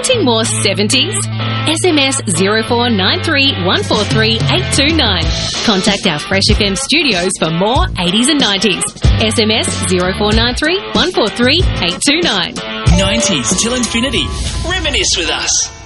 Wanting more 70s? SMS 0493 143 829. Contact our Fresh FM studios for more 80s and 90s. SMS 0493 143 829. 90s till infinity. Reminisce with us.